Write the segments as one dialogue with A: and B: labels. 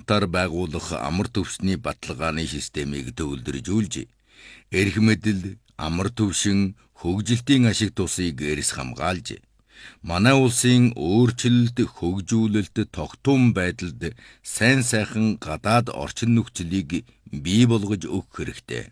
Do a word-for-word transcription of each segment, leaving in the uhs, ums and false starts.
A: утгаар байгуулах амар төвшний баталгааны системийг төвлөржүүлж, эрх мэдэл, амар төвшин, хөгжилтийн ашиг тусыг эрс хамгаалж, манай улсын өөрчлөлт, хөгжүүлэлт, тогтун байдалд сайн сайхан гадаад орчин нөхцөлийг бий болгож өгөх хэрэгтэй.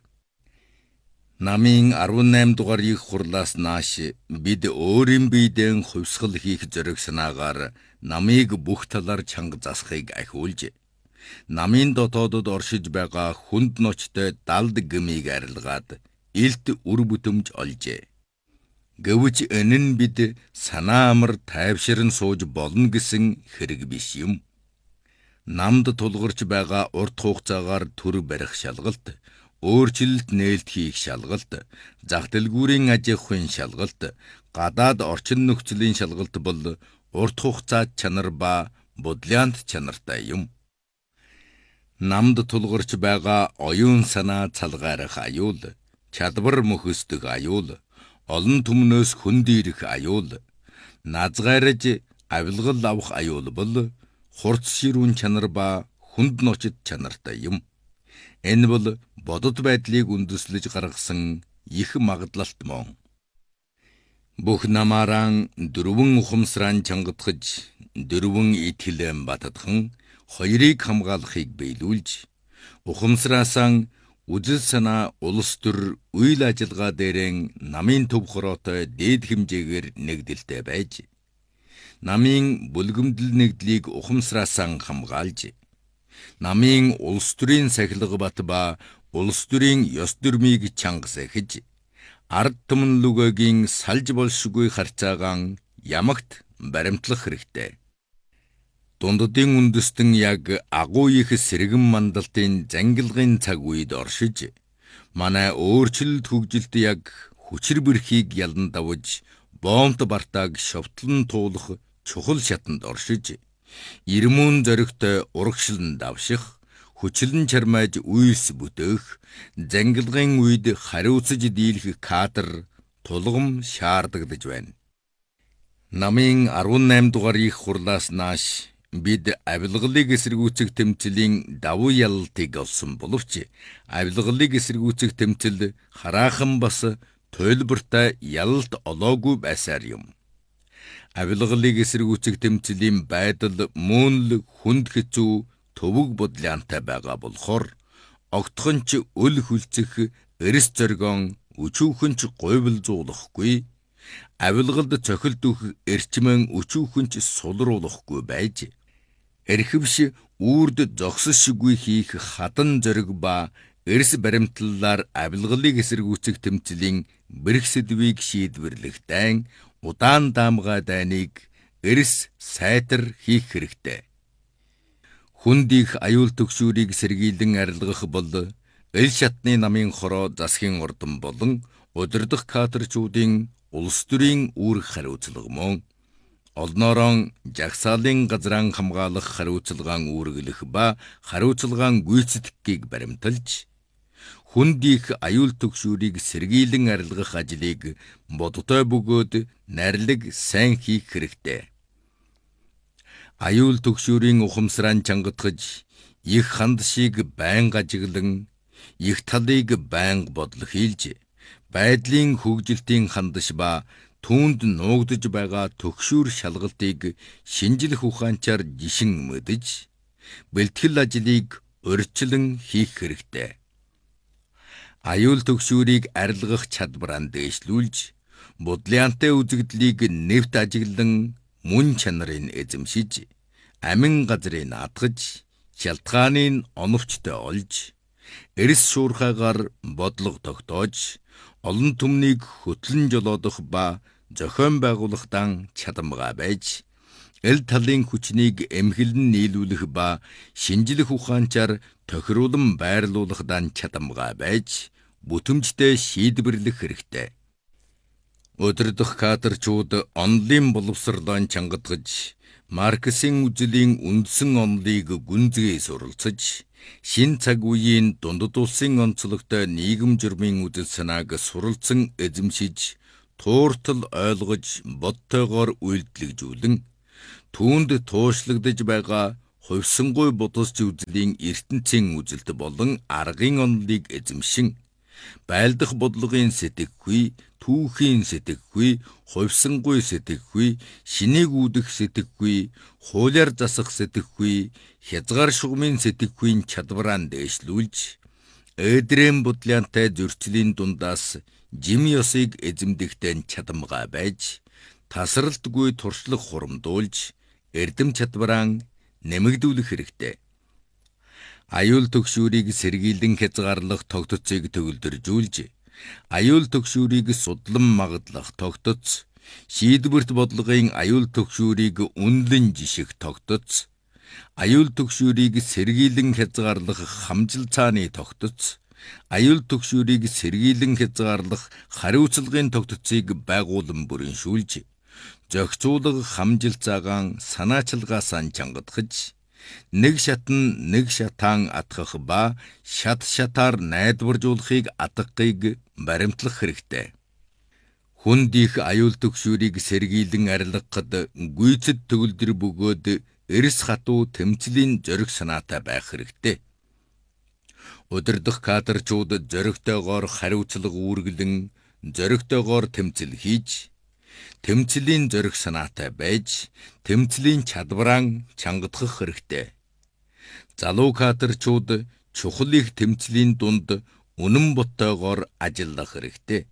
A: Намын арван найм дугаар их хурлаас нааш бид өөрийн биедээ хувьсгал хийх зориг санаагаар намыг бүх талаар чанга засахыг ахиулж, намын дотоодод оршиж байгаа хүнд ночтой далд гмийг арилгаад илт үр бүтэмж олжээ. Гэвч энэ нь бид санаа амар тайвширн сууж болно гэсэн хэрэг биш юм. Намд тулгарч байгаа урт хугацаагаар төр барих шалгалт, өөрчлөлт нээлт хийх шалгалт, зах дэлгүүрийн аж ахуйн шалгалт, гадаад орчин нөхцөлийн шалгалт бол урт хугацаа чанар ба бодлянт чанартай юм. Намд тулгарч байгаа оюун санаа цалгаарах аюул, чадвар мөхөсдөх аюул, олон түмнөөс хөндийрэх аюул, назгайраж авилгал авах аюул бол хурц ширүүн чанар ба хүнд ночит чанартай юм. Энэ бол бодит байдлыг үндэслэж гаргасан их магадлалт мөн. Бүх намааран дөрвөн ухамсараа чангатгаж, дөрвөн итгэлэн батадхан хоёрыг хамгаалахыг биелүүлж, ухамсараасаа үзэл санаа, улс төр, үйл ажиллагаа дээрэн намын төв хороотой дээд хэмжээгээр нэгдэлтэй байж, намын бүлгэмдэл нэгдлийг ухамсараасаа хамгаалж, намын улс төрийн сахилга бат ба улс төрийн ёс дүрмийг чанга сахиж, ард түмэн лүгэгийн салж болшгүй харцаагаан ямагт баримтлах хэрэгтэй. Дунддын үндэстэн яг агуу их сэргэн мандалтын зангилгын цаг үед оршиж, манай өөрчлөлт хөгжилт яг хүчир бэрхийг ялан давж, боомт бартааг шовтлон туулах чухал шатанд оршиж, ирмүүн зоригтой урагшлан давших, хүчлэн чармайж үйлс бүтээх, зангилгын үед хариуцаж дийлэх кадр тулгам шаардагдаж байна. Намын арван найм дугаар их хурлаас нааш бид авилгалыг эсэргүүцэх тэмцэлийн давуу ялалтыг олсон боловч, авилгалыг эсэргүүцэх тэмцэл хараахан бас туйлбартай ялалт олоогүй байсаар юм. Авилгалыг эсэргүүцэх тэмцэлийн байдал мөн л хүнд хэцүү, төвөг бодлянтай байгаа болохоор, огтхонч өл хүлцэх, эрс зоргон, өчүүхөнч гуйвал зуулахгүй, авилгалд цохилт өгөх эрчмэн өчүүхөнч сулруулахгүй байж, эрхэвш үрд зогсошгүй хийх хадан зориг ба эрс баримтлалаар авилгалыг эсэргүүцэх тэмцэлийн бэрх сэдвийг шийдвэрлэх дайн, удаан даамгай дайныг эрс сайтар хийх хэрэгтэй. Хүнд их аюул төгшүүрийг сэргийлэн арилгах бол эл шатны намын хороо засгийн ордон болон удирдах кадрчүүдийн улс төрийн үүрэг хариуцлага мөн. Олноорон жагсаалын газраан хамгаалах хариуцлагаан үүргэлэх ба хариуцлагаан гүйцэтгэхийг баримталж, хүнд их аюул төгшүүрийг сэргийлэн арилгах ажлыг бодтой бөгөөд найрлаг сайн хийх хэрэгтэй. Аюул төгшүүрийн ухамсараа чангатгаж, их хандшийг байнга ажиглан, их талыг байнга бодол хийлж, байдлын хөгжилтийн хандш ба түүнд нуугдж байгаа төгшүүр шалгалтыг шинжлэх ухаанчаар жишин мэдж, бэлтгэл ажлыг урьдчилан хийх хэрэгтэй. Аюул төгшүүрийг арилгах чадвараа дээшлүүлж, бодлянтай үзэгдлийг нэвт ажиглан, мөн чанарыг эзэмшиж, амин газрыг наадгаж, шалтгааныг оновчтой олж, эрс шуурхайгаар бодлого тогтоож, олон түмнийг хөтлөн жолоодох ба зохион байгуулахдаа чадамгаа байж, эл талын хүчнийг эмхэлэн нийлүүлэх ба шинжлэх ухаанчаар тохируулан байрлуулахдаа чадамгаа байж, бүтэмжтэй шийдвэрлэх хэрэгтэй. Удирдах кадрчууд онлын боловсролоо чангатгаж, Марксийн үзлийн үндсэн онолыг гүнзгий суралцаж, шин цаг үеийн дундад улсын онцлогтой нийгэм журмын үзэл санааг суралцсан эзэмшиж, тууртал ойлгож, бодтойгоор үйлдэлжүүлэн, түүнд туушлагдж байгаа хувьсангуй бодолч үзлийн ертөнцийн үзэлт болон аргын онолыг эзэмшин байлдах бодлогын сэтгэхүй, түүхийн сэтгэхүй, хувьсангуй сэтгэхүй, шинийг үүдэх сэтгэхүй, хуулиар засах сэтгэхүй, хязгаар шугамын сэтгэхүйн чадвараа дээшлүүлж, Эдрэм бодлянтай зөрчлийн дундаас жим ёсыг эзэмдэхтэй чадамгаа байж, тасралтгүй туршлага хурамдуулж, эрдэм чадвараа нэмэгдүүлэх хэрэгтэй. Аюул түгшүүрийг сэргийлэн хязгаарлах тогтцыг төгөлдржүүлж, аюул түгшүүрийг судлан магадлах тогтц, шийдвэрт бодлогын аюул түгшүүрийг үнэлэн жиших тогтц, аюул түгшүүрийг сэргийлэн хязгаарлах хамжил цааны тогтц, аюул түгшүүрийг сэргийлэн хязгаарлах хариуцлагын тогтцыг байгуулан бүрэншүүлж, зохицуулах хамжил цаагаан санаачилгаасаа чангадахж, нэг шатан нэг шатаан атгах ба шат шатаар найдваржуулахыг атгахыг баримтлах хэрэгтэй. Хүнд их аюул түгшүүрийг сэргийлэн арилгахад гүйцэд төгөлдөр бөгөөд эрс хатуу тэмцлийн зориг санаатай байх хэрэгтэй. Удирдах кадрчууд зоригтойгоор хариуцлага үүргэлэн, зоригтойгоор тэмцэл хийж, тэмцлийн зориг санаатай байж, тэмцлийн чадвараа чангадах хэрэгтэй. Залуу кадрчууд чухал их тэмцлийн дунд үнэн боттойгоор ажиллах хэрэгтэй.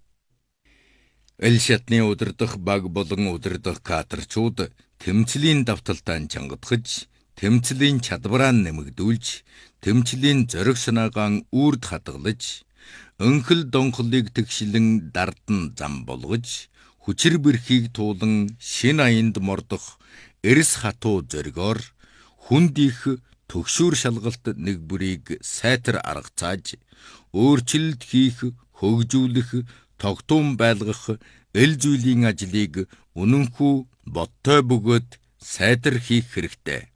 A: Эл шатны удирдах баг болон удирдах кадрчууд тэмцлийн давталтаа чангадахж, тэмцлийн чадвараа нэмэгдүүлж, тэмцлийн зориг санаагаан үрд хадгалж, өнхөл донхолыг тэгшлэн дардан зам болгож, хүчир бэрхийг туулан шин аянд мордох эрс хатуу зоригоор хүнд их түгшүүр шалгалт нэг бүрийг сайтар арга цааж, өөрчлөлт хийх, хөгжүүлэх, тогтуун байлгах эл зүйлийн ажлыг үнэнхүү боттой бөгөөд сайтар хийх хэрэгтэй.